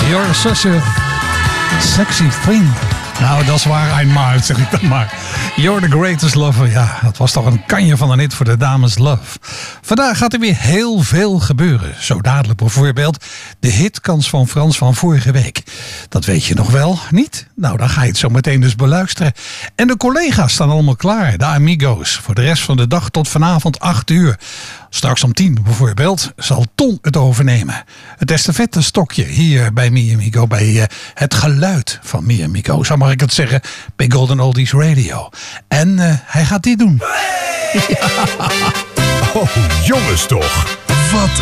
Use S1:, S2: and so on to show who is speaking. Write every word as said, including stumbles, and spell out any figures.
S1: You're such a sexy thing. Nou, dat is waar, Einmaal, zeg ik dan maar. You're the greatest lover. Ja, dat was toch een kanje van een hit voor de dames Love. Vandaag gaat er weer heel veel gebeuren. Zo dadelijk bijvoorbeeld de hitkans van Frans van vorige week. Dat weet je nog wel, niet? Nou, dan ga je het zo meteen dus beluisteren. En de collega's staan allemaal klaar, de Amigos. Voor de rest van de dag tot vanavond acht uur. Straks om tien bijvoorbeeld zal Ton het overnemen. Het estafette stokje hier bij Mi Amigo, bij uh, het geluid van Mi Amigo, zo mag ik het zeggen, bij Golden Oldies Radio. En uh, hij gaat dit doen.
S2: Ja. Oh, jongens toch. Wat